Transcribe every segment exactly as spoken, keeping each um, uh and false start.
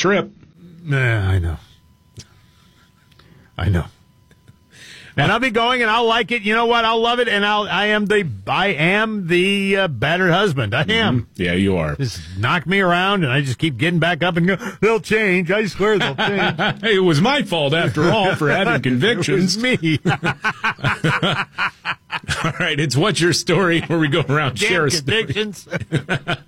trip. Yeah, I know. I know. And I'll be going, and I'll like it. You know what? I'll love it, and I'll. I am the. I am the uh, battered husband. I am. Mm-hmm. Yeah, you are. Just knock me around, and I just keep getting back up and go. They'll change. I swear they'll change. It was my fault after all for having convictions. It was me. All right, it's What's Your Story, where we go around Damn share a convictions. story.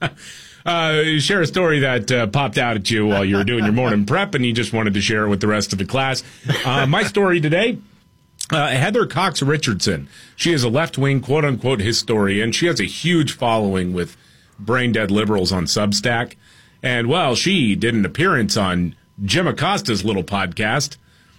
uh, share a story that uh, popped out at you while you were doing your morning prep, and you just wanted to share it with the rest of the class. Uh, my story today. Uh, Heather Cox Richardson. She is a left-wing, quote-unquote, historian. She has a huge following with brain-dead liberals on Substack. And, well, she did an appearance on Jim Acosta's little podcast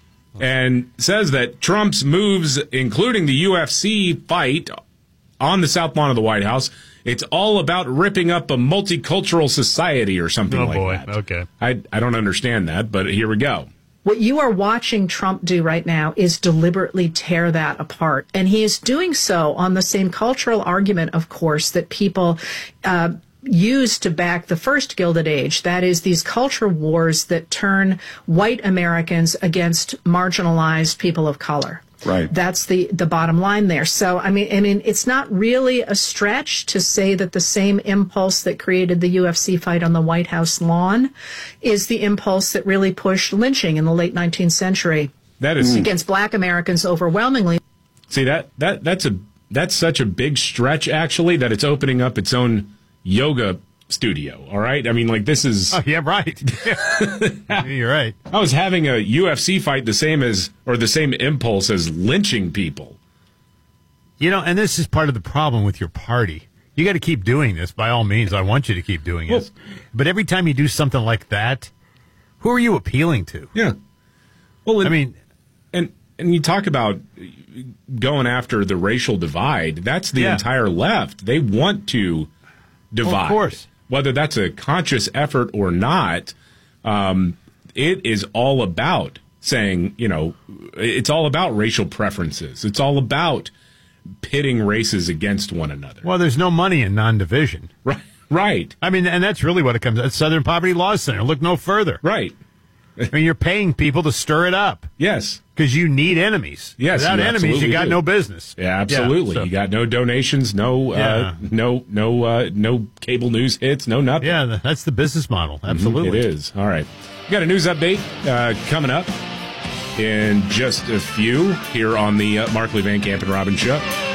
and says that Trump's moves, including the U F C fight on the South Lawn of the White House, it's all about ripping up a multicultural society or something Oh, like boy. that. Okay. I, I don't understand that, but here we go. What you are watching Trump do right now is deliberately tear that apart. And he is doing so on the same cultural argument, of course, that people uh, use to back the first Gilded Age. That is, these culture wars that turn white Americans against marginalized people of color. Right. That's the, the bottom line there. So, I mean, I mean, it's not really a stretch to say that the same impulse that created the U F C fight on the White House lawn is the impulse that really pushed lynching in the late nineteenth century. That is against black Americans overwhelmingly. See, that, that that's a that's such a big stretch, actually, that it's opening up its own yoga studio, all right? I mean, like, this is... Oh, yeah, right. You're right. I was having a U F C fight the same as, or the same impulse as lynching people. You know, and this is part of the problem with your party. You got to keep doing this. By all means, I want you to keep doing Well, this. But every time you do something like that, who are you appealing to? Yeah. Well, it, I mean... And, and you talk about going after the racial divide. That's the Yeah. entire left. They want to divide. Well, of course. Whether that's a conscious effort or not, um, it is all about saying, you know, it's all about racial preferences. It's all about pitting races against one another. Well, there's no money in non-division. Right. Right. I mean, and that's really what it comes to. Southern Poverty Law Center. Look no further. Right. I mean, you're paying people to stir it up. Yes. Because you need enemies. Yes, Without you enemies, you got do. no business. Yeah, absolutely. Yeah, so- You got no donations, no, uh, Yeah. no, no, uh, no cable news hits, no nothing. Yeah, that's the business model. Absolutely. It is. All right. We got a news update uh, coming up in just a few here on the uh, Markley, Van Camp and Robbins Show.